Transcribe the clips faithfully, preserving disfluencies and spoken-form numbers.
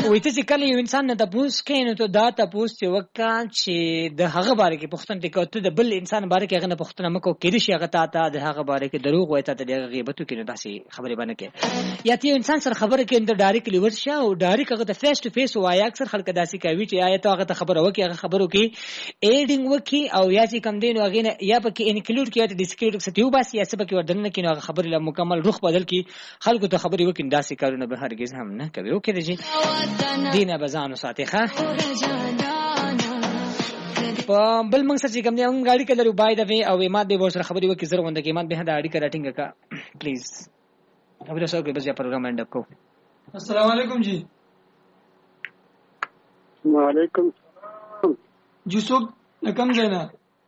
وې ته چې کله یو انسان نه تاسو کې نو ته دا تاسو چې وکړه چې د هغه باره کې پوښتنه کوي ته د بل انسان باره کې هغه نه پوښتنه مکو کېدې شي هغه ته د هغه باره کې دروغ وایي ته د غیبت کې نه داسې خبرې باندې کې یا ته انسان سره خبره کې اند ډایرکټلی ورشه او ډایرکټ هغه ته فیس ټو فیس وایي اکثر خلک داسې کوي چې آیا ته هغه ته خبره وکړي هغه خبرو کې ایډینګ وکړي او یا چې کم دین هغه نه یا پکې انکلود کړي یا ډیسکریټ ستیو بس یا څه پکې ودرنه کې هغه خبره له مکمل روح بدل کې خلکو ته خبرې وکړي داسې کارونه به هرگز هم نه کوي اوکې دي دینه بزانو ساتيخه په بل موږ سره چې کوم دی موږ غاړي کلرو بای د وی او ایماد به ورسره خبرې وکړي زره وند کې ایماد به دا اړیکه راټینګه کا پلیز خبرې سره کې بس یا پروګرام اند اپ کو السلام علیکم جی وعلیکم جی څوک کوم ځای نه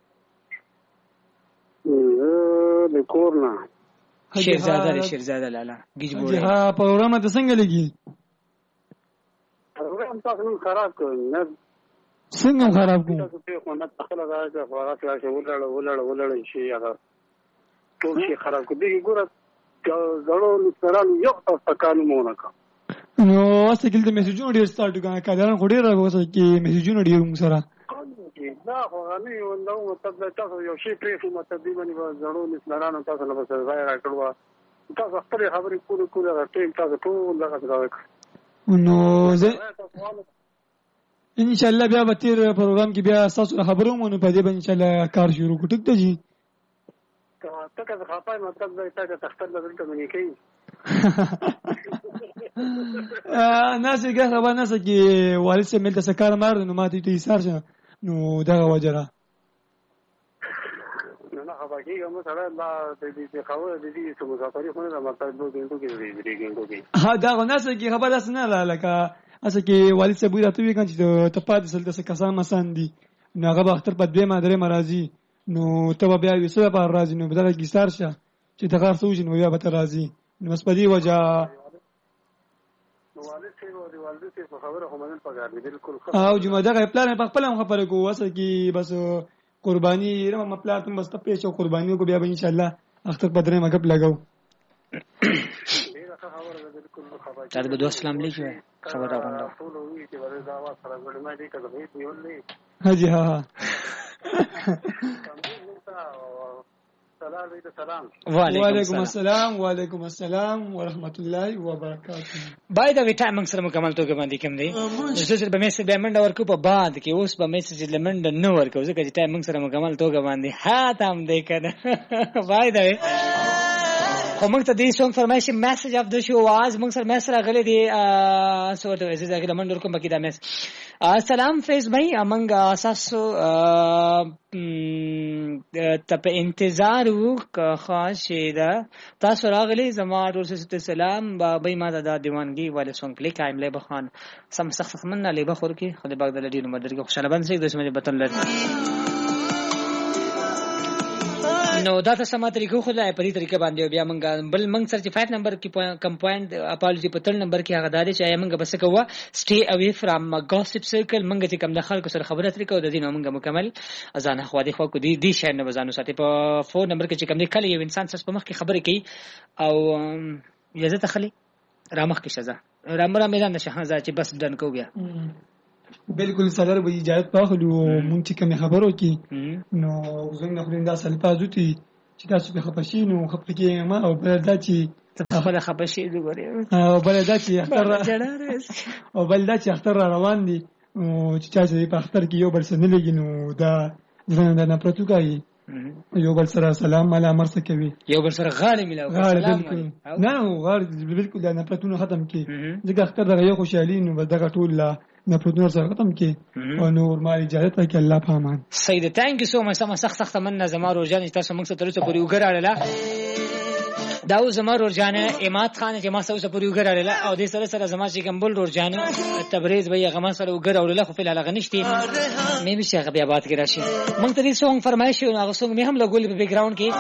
د کورنا شیرزاده شیرزاده لالا گیج بوله ها پروګرام ته څنګه لګي پروګرام تاسو خراب کړی نه څنګه خراب کوم تاسو په خو نه تخله راځه فارات راځه ولړ ولړ ولړ شي هغه ټول شي خراب کړي ګوره زړو نسران یو تاسو مونږه کا نو واسه کله د میسجونو ډیر سٹارټ کړه کله خو ډیر راغوسه کې میسجونو ډیر موږ سره دا خو غني ونده مطلب تاسو یو شی پریښو مطلب دی باندې زړو نسران تاسو له بس ځای راکړو تاسو خپل خبرې کولې کولې راټیم تاسو ټول دغه راوړل نو زه ان شاء الله بیا به تیر پروګرام کې بیا تاسو خبرو مونږ په دې باندې ان شاء الله کار شروع کوو ټیک ده جی تاسو خپای مطلب دا چې تختر بدل کوي کوي ناس یې خبر نه سکی والد سے ملته سکار مار نو ماته ته ایثار شه نو دا وجره نه خبر کیږي مو سره لا د دې خبره د دې څه مسافرې خو نه مطلب دوه ګنټو کې دی ګنټو کې ها دا ناس یې خبر اس نه لکه اسه کې والد صاحب راته وی کان چې ته پاتې سل د کسان مسان دي نو هغه اختر په دوه مادره مرضی نو ته بیا یې سره پر راځي نو بدل کې ستار شه چې ته کار سوچ نو بیا به ته راځي نو بس په دې وجہ نو والد صاحب او والد صاحب خبره هم نه پګار دي بالکل او جمعه دغه پلان په خپل هم خبره کو واسه کې بس قرباني رم خپل تم بس ته پیښو قرباني کو بیا به ان شاء الله اختر په درې مګب لګاو تاسو به دوست سلام لیکو خبر راغونډه ټول وی چې ورته دا واسه راغلی ما دې کله هیڅ نیولې حاجی ها ها وعلیکم السلام وعلیکم السلام ورحمت الله وبرکاته بای دا ویټا موږ سره مکمل توګه باندې کوم دی زه چې به میسج به منډه ورکو په بعد کې اوس به میسج لمنډه نه ورکو ځکه چې ټایم موږ سره مکمل توګه باندې ها تام دې کنه بای دا خو موږ ته دې څنګه فرمایشي میسج اف د شو واز موږ سره میسج راغلی دی سو ته زه دا منډه ورکوم کې دا میسج السلام فیض بھائی امنګ اساسو ته په انتظار وو خاصه تاسو راغلی زما ورسره سلام بابا ما دا دیوانګي والے څنګه پلی کایم له بخان سم سخت مننه له بخور کې خدای باغ د لډینو مدرګه خوشاله بند سي د اسمه بتن لري نو دا تاسو ما طریقو خو لا په دې طریقه باندې بیا موږ بل موږ سره چې پنځه نمبر کې کم پوینټ اپالوجي په تل نمبر کې هغه داري چې موږ بس کوه سټي اوي فرام غاسپ سرکل موږ چې کم د خلکو سره خبرې اترې کوو د دې نو موږ مکمل ازان خو دې خو کو دي دي شای نه وزانو ساتي په فور نمبر کې چې کم دی کله یو انسان سره په مخ کې خبرې کوي او اجازه تخلي رامخ کې شزه رامرا میدان شهزا چې بس دن کو بیا بالکل سره به اجازه واخلو مونږ چې کوم خبرو کې نو زموږ خپل د الفاظو تی چې تاسو په خپشي نو خپکه ما او بل دا چې خپل خپشي وګورئ او بل دا چې اختر او بل دا چې اختر روان دي او چې چې په اختر کې یو بل څه نه لګي نو دا ځنه نه پرتو کوي یو بل سره سلام علی مرسه کوي یو بل سره غاړه ملاو سلام نه غاړه بالکل دا نه پرتو ختم کی ځکه اختر دغه یو خوشحالي نو دغه ټول نه پرتو سره ختم کی او نور ما اجازه ته کې الله پامان سید تانک سو ما سم سخت سخت من زما روزانه تاسو موږ سره ترڅه پوری وګراله دا زما روزانه اماد خان چې ما سره پوری وګراله او د سره سره زما چې ګمبل روزانه تبریز به غما سره وګراله خو فل علاقه نشتی مې به شغه بیا بات کې راشي موږ ته دې څنګه فرمایش او هغه څنګه مې هم لګول په بیک گراوند کې